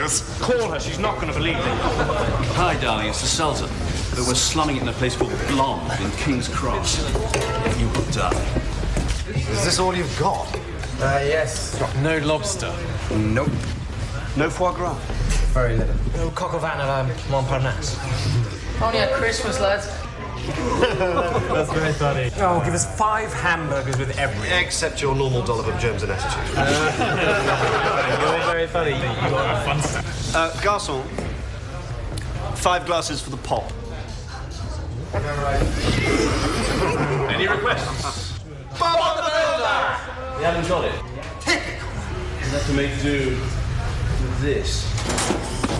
serious. Call her. She's not going to believe me. Hi, darling. It's the Sultan. But we're slumming it in a place called Blonde in King's Cross. You will die. Is this all you've got? Yes. No lobster. Nope. No foie gras. Very little. No coq au vin à la Montparnasse. Only at Christmas, lads. That's very funny. Oh, give us 5 hamburgers with everything. Except your normal dollop of germs and attitude. You're very funny. You are fun stuff. Garçon. 5 glasses for the pop. Any requests? Bob the Builder! You haven't got it. Typical. You have to make do with this.